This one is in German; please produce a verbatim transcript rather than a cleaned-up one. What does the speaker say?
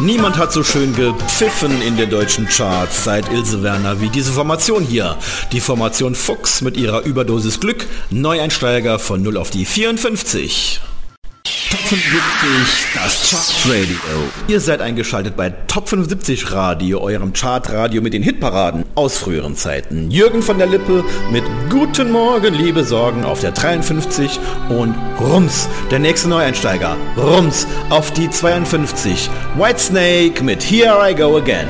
Niemand hat so schön gepfiffen in den deutschen Charts seit Ilse Werner wie diese Formation hier. Die Formation Fuchs mit ihrer Überdosis Glück, Neueinsteiger von null auf die vierundfünfzig. Top fünfundsiebzig, das Chartradio. Ihr seid eingeschaltet bei Top fünfundsiebzig Radio, eurem Chartradio mit den Hitparaden aus früheren Zeiten. Jürgen von der Lippe mit Guten Morgen, liebe Sorgen auf der dreiundfünfzig und Rums, der nächste Neueinsteiger, Rums auf die zweiundfünfzig. Whitesnake mit Here I Go Again.